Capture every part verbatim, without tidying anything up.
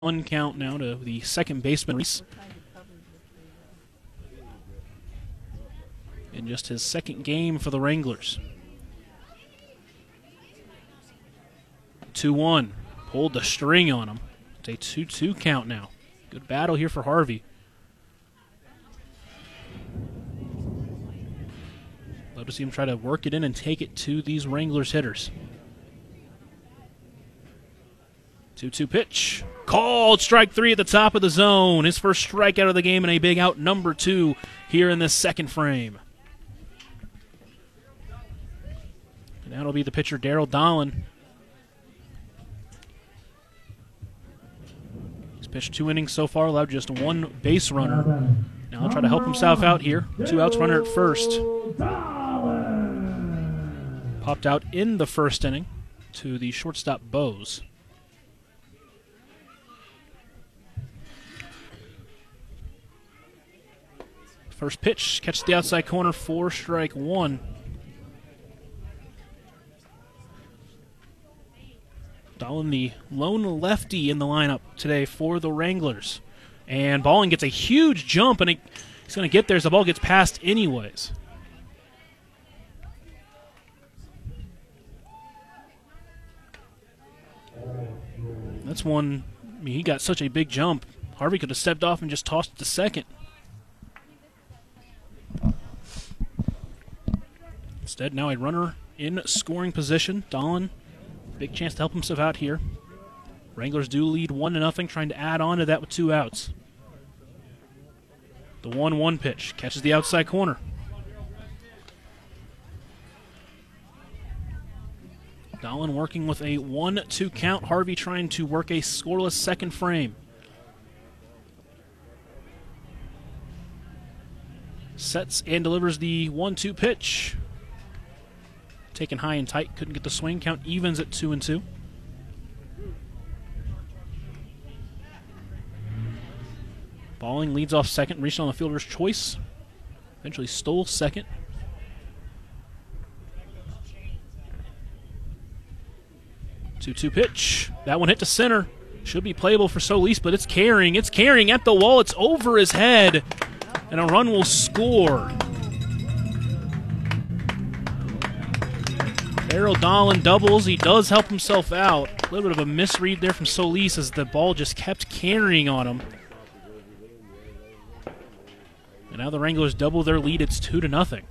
One count now to the second baseman, Reese. In just his second game for the Wranglers. two one. Pulled the string on him. It's a two two count now. Good battle here for Harvey. Love to see him try to work it in and take it to these Wranglers hitters. two two pitch. Called strike three at the top of the zone. His first strikeout of the game and a big out number two here in this second frame. And that'll be the pitcher, Darryl Dolan. He's pitched two innings so far, allowed just one base runner. Now he'll try to help himself out here. Two outs, runner at first. Popped out in the first inning to the shortstop, Bose. First pitch, catches the outside corner for strike one. Dolan, the lone lefty in the lineup today for the Wranglers. And Balling gets a huge jump, and he's going to get there as the ball gets passed anyways. That's one, I mean, he got such a big jump. Harvey could have stepped off and just tossed it to second. Instead, now a runner in scoring position. Dolan, big chance to help himself out here. Wranglers do lead one to nothing, trying to add on to that with two outs. The one one pitch catches the outside corner. Dolan working with a one two count. Harvey trying to work a scoreless second frame. Sets and delivers the one two pitch. Taken high and tight, couldn't get the swing. Count evens at two and two. Balling leads off second, reached on the fielder's choice. Eventually stole second. two two pitch. That one hit to center. Should be playable for Solis, but it's carrying. It's carrying at the wall. It's over his head. And a run will score. Darryl Dolan doubles. He does help himself out. A little bit of a misread there from Solis as the ball just kept carrying on him. And now the Wranglers double their lead. It's two to nothing.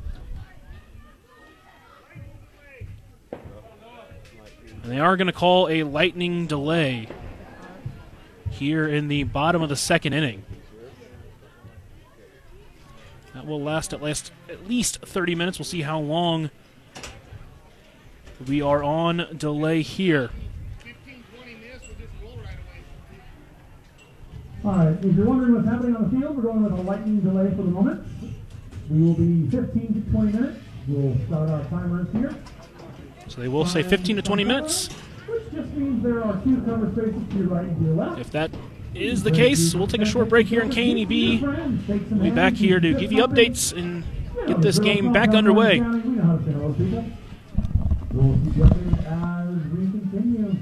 And they are going to call a lightning delay here in the bottom of the second inning. That will last at least at least thirty minutes. We'll see how long we are on delay here. All right, if you're wondering what's happening on the field, we're going with a lightning delay for the moment. We will be fifteen to twenty minutes. We'll start our timers here. So they will say fifteen to twenty minutes. Which just means there are two cover spaces to your right and to your left. If that is the case, we'll take a short break here in K N E B. We'll be back here to give you updates and get this game back underway. We'll keep you updated as we continue.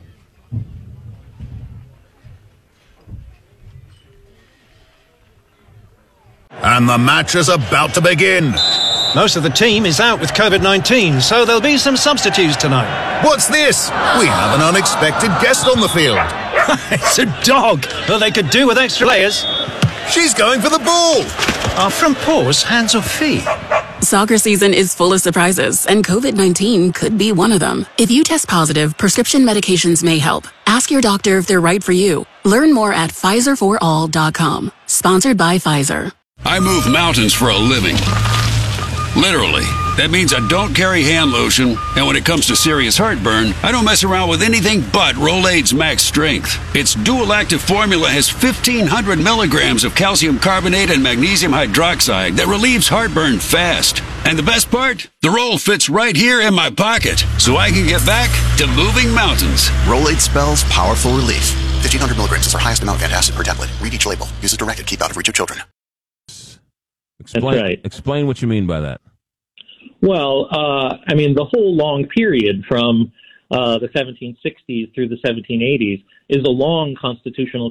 And the match is about to begin. Most of the team is out with COVID nineteen, so there'll be some substitutes tonight. What's this? We have an unexpected guest on the field. It's a dog. Well, they could do with extra layers. She's going for the ball. Are from paws, hands or feet? Soccer season is full of surprises, and COVID nineteen could be one of them. If you test positive, prescription medications may help. Ask your doctor if they're right for you. Learn more at Pfizer for all dot com. Sponsored by Pfizer. I move mountains for a living. Literally. That means I don't carry hand lotion, and when it comes to serious heartburn, I don't mess around with anything but Rolaids Max Strength. Its dual-active formula has fifteen hundred milligrams of calcium carbonate and magnesium hydroxide that relieves heartburn fast. And the best part? The roll fits right here in my pocket, so I can get back to moving mountains. Rolaids spells powerful relief. fifteen hundred milligrams is our highest amount of antacid per tablet. Read each label. Use as directed. Keep out of reach of children. Explain, That's right. Explain what you mean by that. Well, uh, I mean, the whole long period from uh, the seventeen sixties through the seventeen eighties, is a long constitutional